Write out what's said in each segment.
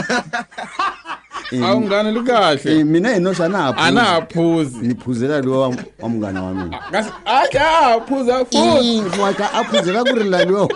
Awungane likahle. Mina enosha anaphuzi. Niphuzela lo wamngana wami. Aka phuza futhi. Maka aphuzela kurila lo.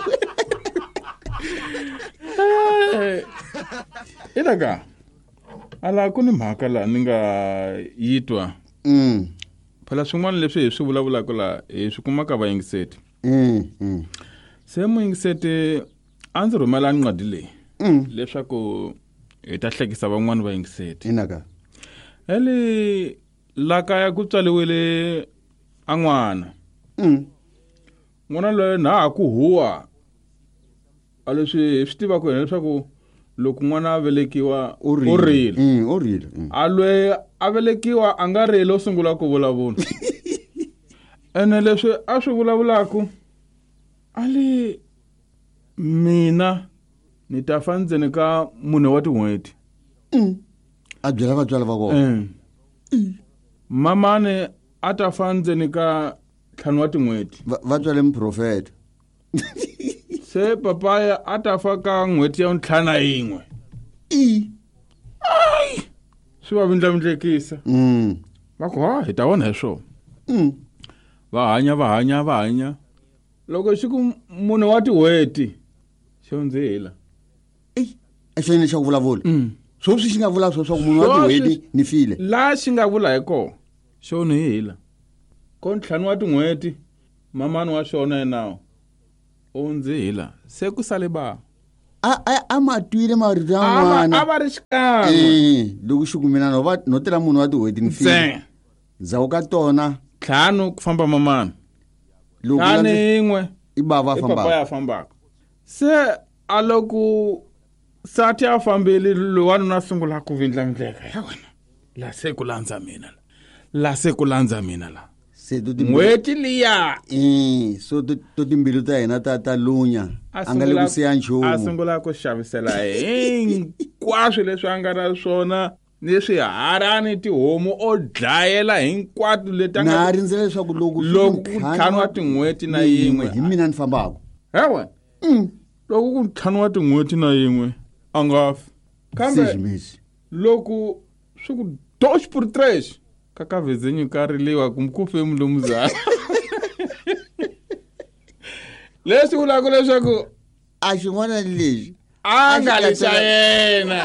Ilaga. Ala kuni mhaka la ninga yitwa. Phela swin'wana leswi hi swi vulavulaka la hi swi kumaka va yingiseti. Se muyingiseti a ndzi rhumela nqadi leyi. Leswaku hi ta hlekisa van'wana va yingiseti. Inaka. Eli la kaya ku tswaliwile a n'wana. N'wana loyi na ku huwa. A leswi swi tiva ku leswaku loko n'wana a velekiwa urile. Urile. A loyi a velekiwa a nga rili o sungula ku vulavula. Ene leswi a swi vulavulaku ali mina ni ta fandzeni ka mune wa tin'hweti. A byela vatswari va kona. Mamane a ta fandzeni ka 5 wa tin'hweti. Vatswari mprofeta. Se papaya a ta fa ka n'hweti ya 5 yin'we. Ai! Swi va vindlamindlekisa. Va ku hi ta vona hi swona. Va hanya. Loko xi ku mune wa tin'hweti xo ndzihela. A xi xa ku vulavula. So swi nga vula swo ku mune wa tin'hweti ni file. La xi nga vula hi kona. Xo ni hila. Ko 5 wa tin'hweti mamani wa xona yena o ndzihela. Se ku sale ba. A matwile marito ya n'wana. A va ri xikan'we. Loko xi kumina no tela mune wa tin'hweti ni file. Dzawu ka tona 5 ku famba mamani. Loko yin'we i bava famba. Papa ya fambaka. Se a loko sati a fambile lowani na sungula ku vindlamindleka ya wena. La se ku landza mina la. Se to n'hweti liya. So to timbilu ta hina ta lunya. Anga le ku siya nchumu. A sungula ku xavisela hinkwaswo leswi a nga na swona. Leswi harani tihomu o dlayela hinkwato leti a nga. Na rindzela leswaku loko 5 wa tin'hweti na yin'we. Hi mina ni fambako. Hewe. Loko ku 5 wa tin'hweti na yin'we a nga fi. Kambe loko swi ku 2 por 3 kaka vezenyu kariliwa kumkufe mlumuzana. Leswi vula ku leswaku a xin'wana lexi a nga le xa yena.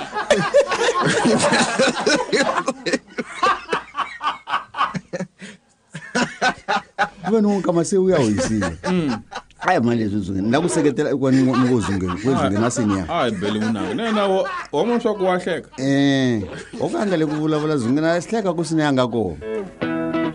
Venu kama se uya hoyisile. Ai manje leswi ndakuseketela ekwani ngozungeni na senior. Ai bele munanga. Nena wo mo swa ku wahleka. Okanga le ku vulavula zungena hleka ku sinyanga ko.